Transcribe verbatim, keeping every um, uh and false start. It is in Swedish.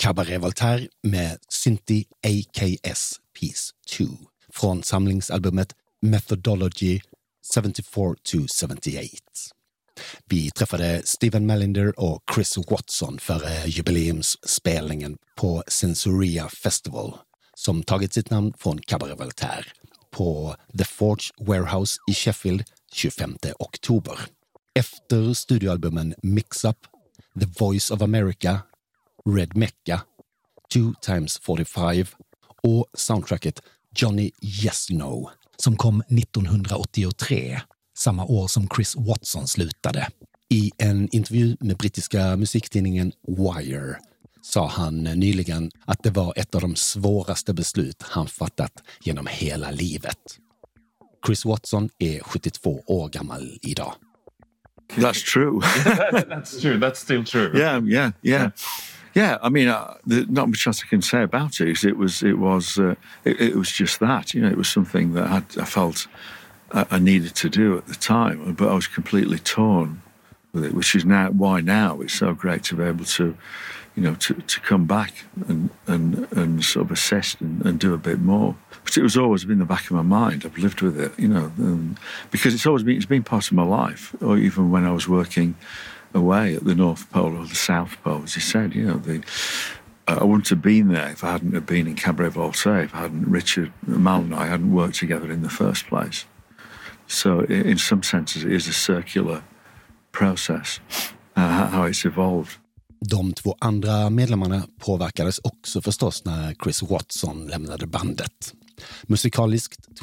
Cabaret Voltaire med Synthi A K S Piece two från samlingsalbumet Methodology seventy-four to seventy-eight. Vi träffade Stephen Melinder och Chris Watson för jubileumsspelningen på Sensoria Festival som tagit sitt namn från Cabaret Voltaire på The Forge Warehouse i Sheffield tjugofemte oktober. Efter studioalbumen Mix Up, The Voice of America, Red Mecca, Two times forty-five och soundtracket Johnny Yes No som kom nittonhundraåttiotre, samma år som Chris Watson slutade. I en intervju med brittiska musiktidningen Wire sa han nyligen att det var ett av de svåraste beslut han fattat genom hela livet. Chris Watson är sjuttiotvå år gammal idag. That's true. That's true. That's still true. Yeah, yeah, yeah. Yeah, I mean, uh, there's not much else I can say about it. It was, it was, uh, it, it was just that. You know, it was something that I, I felt I, I needed to do at the time, but I was completely torn with it. Which is now why now it's so great to be able to, you know, to, to come back and and and sort of assess and, and do a bit more. But it was always been in the back of my mind. I've lived with it, you know, um, because it's always been it's been part of my life. Or even when I was working away at the North Pole or the South Pole, as you said, you know, the, uh, I wouldn't have been there if I hadn't have been in Cabaret Voltaire, if I hadn't, Richard Mal and I hadn't worked together in the first place. So in, in some senses it is a circular process, uh, how it's evolved. De två andra medlemmarna påverkades också förstås när Chris Watson lämnade bandet. Musikaliskt